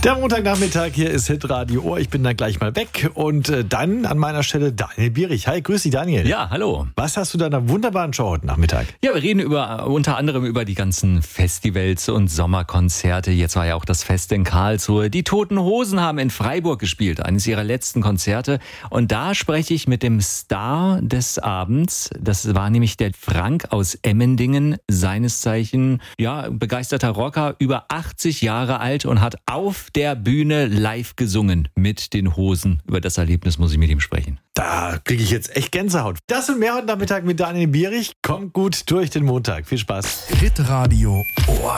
Der Montagnachmittag, hier ist Hitradio Ohr. Ich bin dann gleich mal weg. Und dann an meiner Stelle Daniel Bierich. Hi, grüß dich Daniel. Ja, hallo. Was hast du da in einer wunderbaren Show heute Nachmittag? Ja, wir reden unter anderem über die ganzen Festivals und Sommerkonzerte. Jetzt war ja auch das Fest in Karlsruhe. Die Toten Hosen haben in Freiburg gespielt, eines ihrer letzten Konzerte. Und da spreche ich mit dem Star des Abends. Das war nämlich der Frank aus Emmendingen, seines Zeichen, ja, begeisterter Rocker, über 80 Jahre alt und hat auf der Bühne live gesungen mit den Hosen. Über das Erlebnis muss ich mit ihm sprechen. Da kriege ich jetzt echt Gänsehaut. Das und mehr heute Nachmittag mit Daniel Bierich. Kommt gut durch den Montag. Viel Spaß. Hitradio Ohr.